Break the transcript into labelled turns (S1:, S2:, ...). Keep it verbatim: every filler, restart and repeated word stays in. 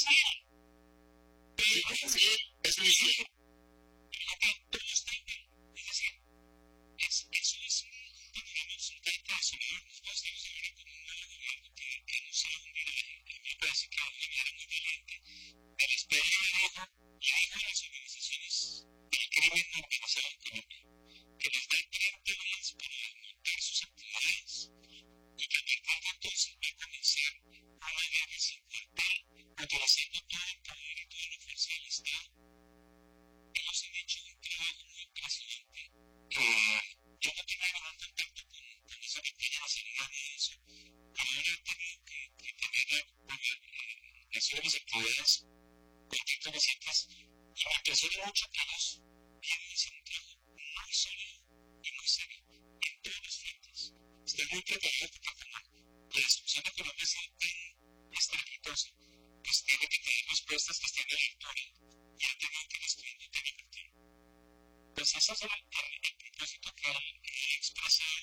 S1: Sí, sí, es muy difícil. Fíjate, todo está bien. Es decir, es, eso es un, digamos, un treinta de soledad. Nos estamos ahora con un nuevo gobierno que, que anuncia un viraje. A mí me parece que Bolivia era muy valiente. De la espera le dijo, le dijo a las organizaciones del crimen organizado en Colombia que les da treinta días para montar sus actividades y que a partir de entonces va a comenzar una guerra sin cuartel, utilizando todo el poder y toda la fuerza del Estado. Ellos han hecho un trabajo muy impresionante. Eh, yo no tenía ningún contacto con, con esa campaña de seguridad ni de eso, pero ahora he tenido que, que tener eh, hacer mis actividades contactos recientes y me impresiona mucho que ellos vienen a hacer un trabajo muy sólido y muy serio en todos los frentes. Están muy preparados porque como la destrucción de Colombia es tan estrepitosa, pues tiene que tener respuestas que estén a la altura y han tenido que destruir muy bien. Pues ese es el, el, el propósito que he expresado